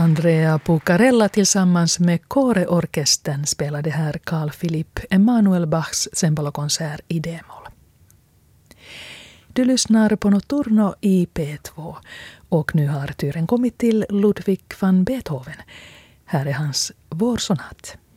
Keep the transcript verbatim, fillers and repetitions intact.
Andrea Pucarella tillsammans med Kåreorkestern spelade här Carl Philipp Emanuel Bachs cembalokonsert i D-moll. Du lyssnar på Notturno i P två och nu har turen kommit till Ludwig van Beethoven. Här är hans vårsonat.